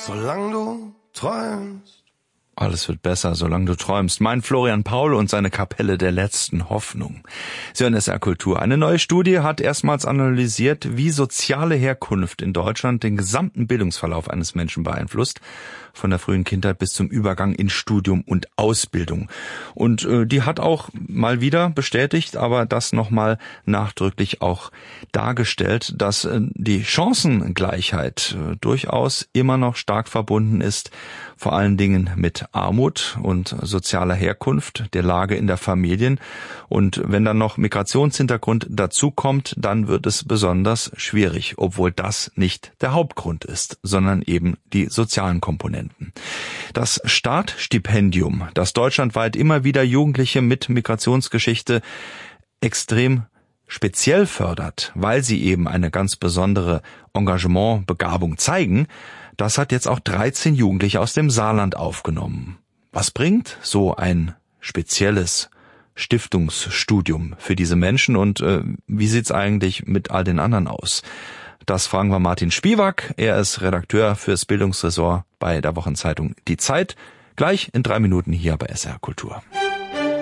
Solange du träumst. Alles wird besser, solange du träumst. Mein Florian Paul und seine Kapelle der letzten Hoffnung. Sie hören SR Kultur. Eine neue Studie hat erstmals analysiert, wie soziale Herkunft in Deutschland den gesamten Bildungsverlauf eines Menschen beeinflusst, von der frühen Kindheit bis zum Übergang in Studium und Ausbildung. Und die hat auch mal wieder bestätigt, aber das nochmal nachdrücklich auch dargestellt, dass die Chancengleichheit durchaus immer noch stark verbunden ist, vor allen Dingen mit Armut und sozialer Herkunft, der Lage in der Familien. Und wenn dann noch Migrationshintergrund dazukommt, dann wird es besonders schwierig, obwohl das nicht der Hauptgrund ist, sondern eben die sozialen Komponenten. Das Startstipendium, das deutschlandweit immer wieder Jugendliche mit Migrationsgeschichte extrem speziell fördert, weil sie eben eine ganz besondere Engagementbegabung zeigen, das hat jetzt auch 13 Jugendliche aus dem Saarland aufgenommen. Was bringt so ein spezielles Stiftungsstudium für diese Menschen und wie sieht's eigentlich mit all den anderen aus? Das fragen wir Martin Spiewak. Er ist Redakteur fürs Bildungsressort bei der Wochenzeitung Die Zeit. Gleich in 3 Minuten hier bei SR Kultur.